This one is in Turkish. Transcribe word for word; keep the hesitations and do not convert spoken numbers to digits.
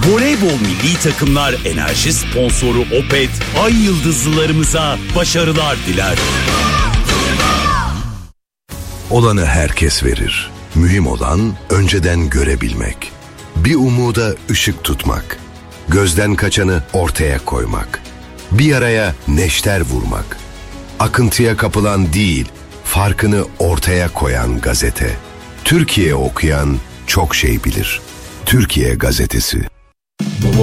Voleybol milli takımlar enerji sponsoru Opet, Ay Yıldızlılarımıza başarılar diler. Olanı herkes verir. Mühim olan önceden görebilmek. Bir umuda ışık tutmak. Gözden kaçanı ortaya koymak. Bir yaraya neşter vurmak. Akıntıya kapılan değil, farkını ortaya koyan gazete. Türkiye okuyan çok şey bilir. Türkiye Gazetesi.